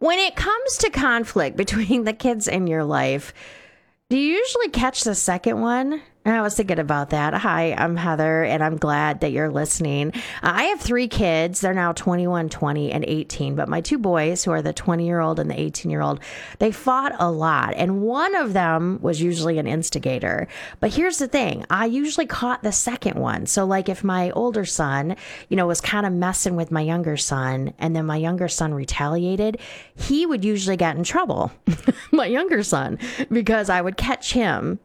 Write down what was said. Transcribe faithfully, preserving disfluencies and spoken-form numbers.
When it comes to conflict between the kids in your life, do you usually catch the second one? And I was thinking about that. Hi, I'm Heather, and I'm glad that you're listening. Uh, I have three kids. They're now twenty-one, twenty, and eighteen. But my two boys, who are the twenty-year-old and the eighteen-year-old, they fought a lot. And one of them was usually an instigator. But here's the thing. I usually caught the second one. So, like, if my older son, you know, was kind of messing with my younger son, and then my younger son retaliated, he would usually get in trouble, my younger son, because I would catch him